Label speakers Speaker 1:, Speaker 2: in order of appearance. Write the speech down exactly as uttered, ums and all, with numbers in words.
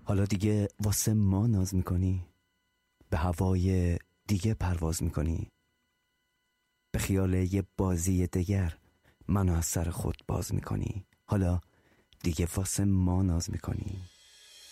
Speaker 1: حالا دیگه واسه ما ناز میکنی؟ به هوای دیگه پرواز میکنی؟ به خیال یه بازی دگر منو از سر خود باز میکنی؟ حالا دیگه واسه ما ناز میکنی؟